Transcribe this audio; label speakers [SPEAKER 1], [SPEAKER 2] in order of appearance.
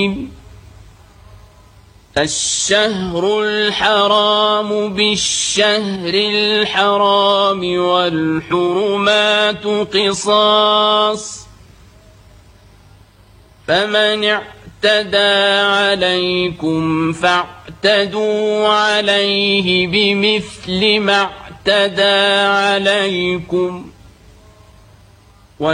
[SPEAKER 1] الشهر الحرام بالشهر الحرام والحرمات قصاص، فمن اعتدى عليكم فاعتدوا عليه بمثل ما اعتدى عليكم،